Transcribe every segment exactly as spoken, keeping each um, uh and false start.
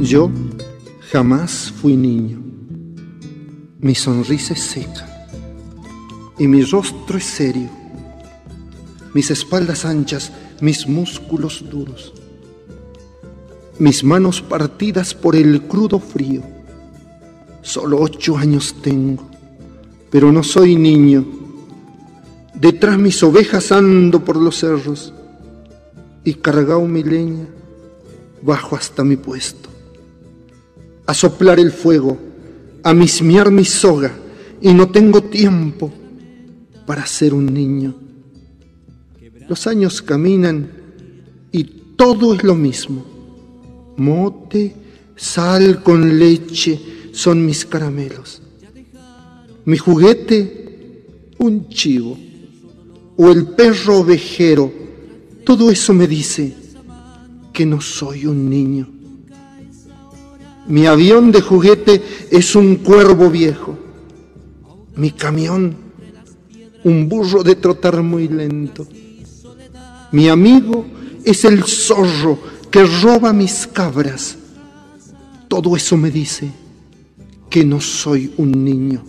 Yo jamás fui niño. Mi sonrisa es seca y mi rostro es serio. Mis espaldas anchas, mis músculos duros. Mis manos partidas por el crudo frío. Solo ocho años tengo, pero no soy niño. Detrás mis ovejas ando por los cerros y cargao mi leña bajo hasta mi puesto. A soplar el fuego, a mismear mi soga, y no tengo tiempo para ser un niño. Los años caminan y todo es lo mismo. Mote, sal con leche son mis caramelos. Mi juguete, un chivo, o el perro ovejero, todo eso me dice que no soy un niño. Mi avión de juguete es un cuervo viejo. Mi camión, un burro de trotar muy lento. Mi amigo es el zorro que roba mis cabras. Todo eso me dice que no soy un niño.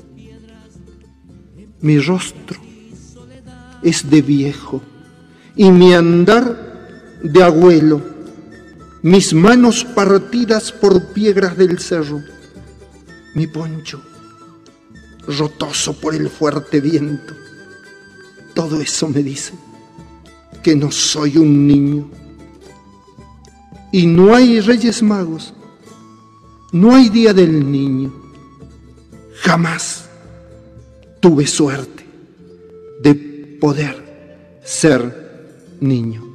Mi rostro es de viejo y mi andar de abuelo. Mis manos partidas por piedras del cerro. Mi poncho, rotoso por el fuerte viento. Todo eso me dice que no soy un niño. Y no hay Reyes Magos, no hay Día del Niño. Jamás tuve suerte de poder ser niño.